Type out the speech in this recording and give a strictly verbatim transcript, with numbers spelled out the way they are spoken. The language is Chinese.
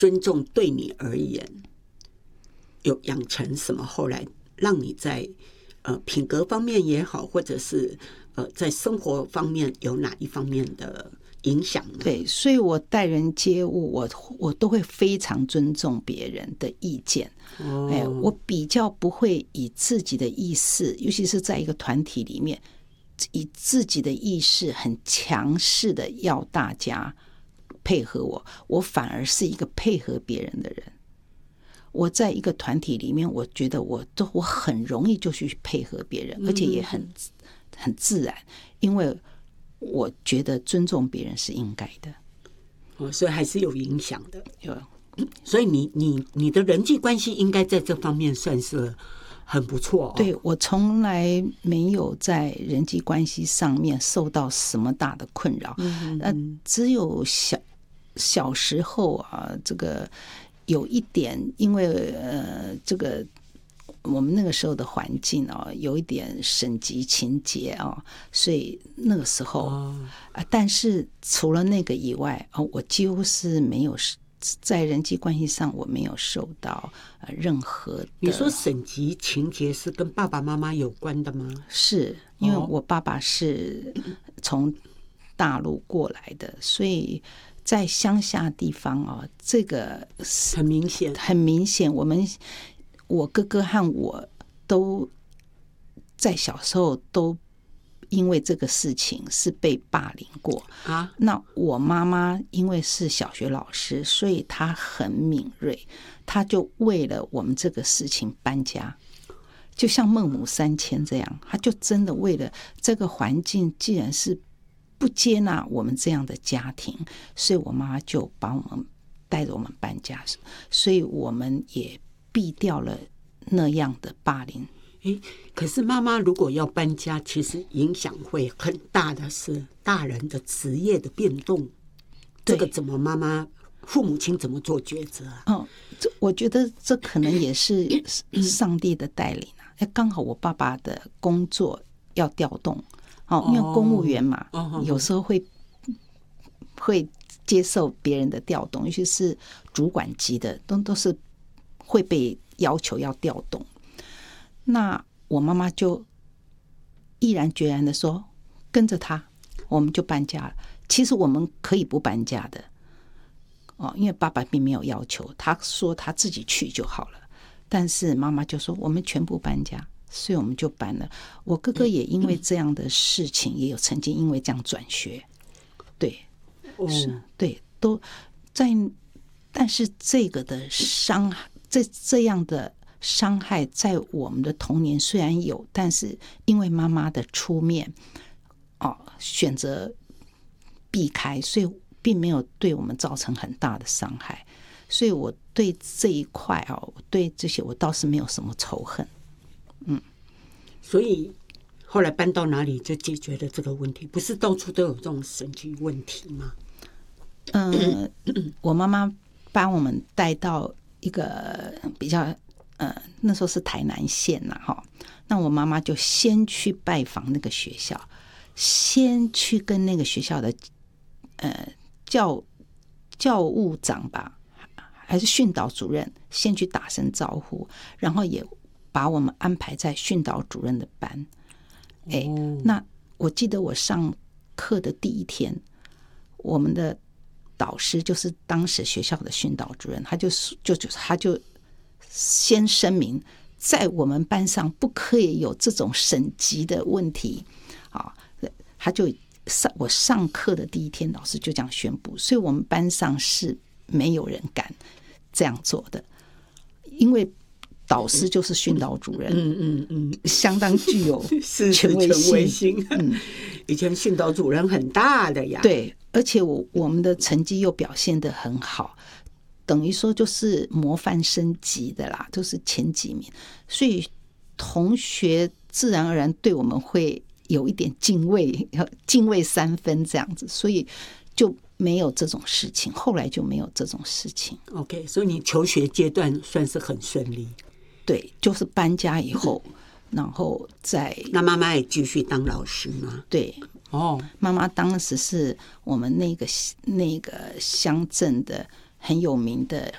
尊重对你而言有养成什么？后来让你在呃品格方面也好，或者是呃在生活方面有哪一方面的影响呢？ 对，所以我待人接物，我我都会非常尊重别人的意见。 哦， 哎，我比较不会以自己的意识，尤其是在一个团体里面，以自己的意识很强势的要大家配合我，我反而是一个配合别人的人。我在一个团体里面，我觉得我都我很容易就去配合别人，而且也很很自然，因为我觉得尊重别人是应该的。 哦，所以还是有影响的。 有， 所以你你你的人际关系应该在这方面算是很不错。哦， 对，我从来没有在人际关系上面受到什么大的困扰。嗯呃，只有小小时候啊，这个有一点，因为呃，这个我们那个时候的环境啊，有一点省级情节啊，所以那个时候啊，哦，但是除了那个以外啊，我几乎是没有在人际关系上我没有受到呃任何的。 你说省级情节是跟爸爸妈妈有关的吗？ 是因为我爸爸是从大陆过来的，所以在乡下地方啊，这个很明显， 很明显。我们我哥哥和我都在小时候都因为这个事情是被霸凌过啊。那我妈妈因为是小学老师，所以她很敏锐，她就为了我们这个事情搬家，就像孟母三迁这样，她就真的为了这个环境，既然是不接纳我们这样的家庭，所以我妈妈就把我们带着我们搬家，所以我们也避掉了那样的霸凌。 诶，可是妈妈如果要搬家，其实影响会很大的是大人的职业的变动。这个怎么妈妈父母亲怎么做抉择啊？ 哦，这我觉得这可能也是上帝的带领啊。哎，刚好我爸爸的工作要调动，哦，因为公务员嘛，哦，有时候会会接受别人的调动，尤其是主管级的，都都是会被要求要调动。那我妈妈就毅然决然的说跟着他我们就搬家了。其实我们可以不搬家的，哦，因为爸爸并没有要求，他说他自己去就好了，但是妈妈就说我们全部搬家，所以我们就搬了。我哥哥也因为这样的事情也有曾经因为这样转学，对，是，对，都在，但是这个的伤这这样的伤害在我们的童年虽然有，但是因为妈妈的出面，哦，选择避开，所以并没有对我们造成很大的伤害。所以我对这一块啊，我对这些我倒是没有什么仇恨。嗯， 所以后来搬到哪里就解决了这个问题？不是到处都有这种省级问题吗？ 嗯、呃，我妈妈把我们带到一个比较。呃，那时候是台南县呐，哈，那我妈妈就先去拜访那个学校，先去跟那个学校的呃教教务长吧，还是训导主任，先去打声招呼，然后也把我们安排在训导主任的班。哎，那我记得我上课的第一天，我们的导师就是当时学校的训导主任，他就就就他就。先声明，在我们班上不可以有这种省级的问题啊！他就上我上课的第一天，老师就这样宣布，所以我们班上是没有人敢这样做的，因为导师就是训导主任，嗯嗯嗯，相当具有权威性。 威性嗯，以前训导主任很大的呀， 对，而且我我们的成绩又表现得很好。等于说就是模范生级的啦，就是前几名，所以同学自然而然对我们会有一点敬畏，敬畏三分这样子，所以就没有这种事情。后来就没有这种事情。 OK， 所以你求学阶段算是很顺利。 对，就是搬家以后，然后再那妈妈也继续当老师吗？ 对，哦，妈妈当时是我们那个那个乡镇的。很有名的